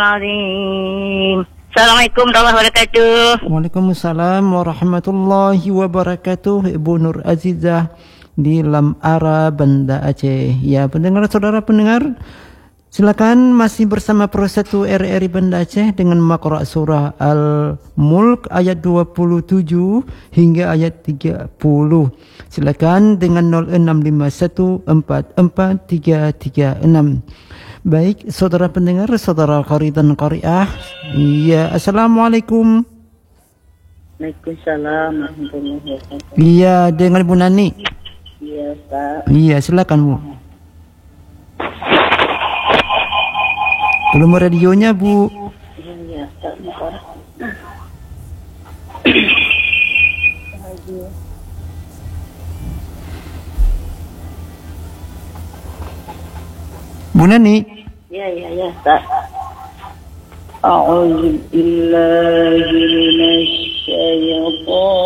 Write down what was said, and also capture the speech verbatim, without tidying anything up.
Assalamualaikum warahmatullahi wabarakatuh. Waalaikumsalam warahmatullahi wabarakatuh. Ibu Nur Azizah di Lamara, Banda Aceh. Ya, pendengar, saudara pendengar, silakan masih bersama Pro satu R R I Banda Aceh dengan makro surah Al-Mulk ayat dua puluh tujuh hingga ayat tiga puluh. Silakan dengan nol enam lima satu empat empat tiga tiga enam. Baik, saudara pendengar, saudara qari dan qariah. Iya, assalamualaikum. Waalaikumsalam warahmatullahi wabarakatuh. Iya, dengan Ibu Nani. Iya, Pak. Iya, silakan Bu. Belum radionya Bu. Iya, iya, Pak. Bu Nani. Iya, iya, iya, Pak. A'udzu billahi minasy syaithanir